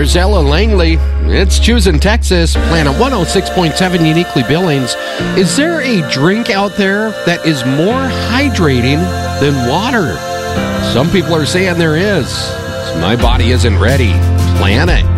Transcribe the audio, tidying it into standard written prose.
There's Ella Langley. It's Choosing Texas, Planet 106.7 Uniquely Billings. Is there a drink out there that is more hydrating than water? Some people are saying there is. My body isn't ready. Planet.